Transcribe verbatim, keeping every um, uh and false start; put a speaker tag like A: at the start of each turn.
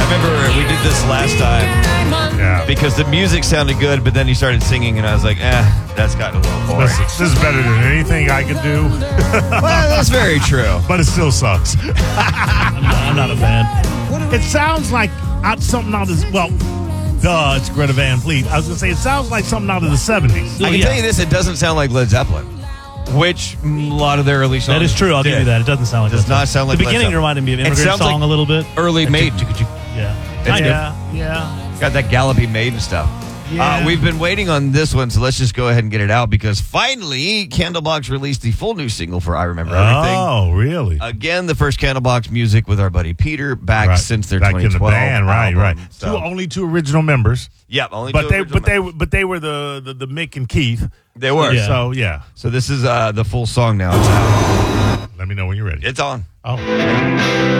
A: remember we did this last time
B: Yeah.
A: because the music sounded good, but then he started singing, and I was like, eh, that's gotten a little boring.
B: This, this is better than anything I could do,
A: Well, that's very true.
B: but it still sucks.
C: I'm not, I'm not a fan.
B: It sounds like out something out of, well, duh, it's Greta Van Fleet. I was going to say, it sounds like something out of the seventies.
A: I can
C: yeah.
A: tell you this, it doesn't sound like Led Zeppelin, which mm, a lot of their early songs
C: That is true. I'll
A: did.
C: give you that. It doesn't sound like
A: Does
C: that.
A: not sound like
C: the
A: Led
C: beginning
A: Zeppelin.
C: reminded me of
A: It
C: Immigrant
A: sounds
C: Song
A: like
C: a little bit.
A: Early Maiden.
C: Yeah.
A: It's
C: Yeah. Yeah.
A: Got that gallopy Maiden stuff.
C: Yeah.
A: Uh, we've been waiting on this one, so let's just go ahead and get it out because finally Candlebox released the full new single for I Remember Everything.
B: Oh, really?
A: Again, the first Candlebox music with our buddy Peter back
B: Right.
A: since their
B: Back
A: twenty
B: in the
A: twelve
B: band, right,
A: album.
B: right.
A: So,
B: Two, only two original members,
A: yep, only
B: but
A: two
B: they,
A: original
B: but they,
A: members.
B: but they were the, the, the Mick and Keith.
A: They were.
C: Yeah.
B: So yeah,
A: So this is uh, the full song now. It's out.
B: let me know when you're ready.
A: It's on.
B: Oh.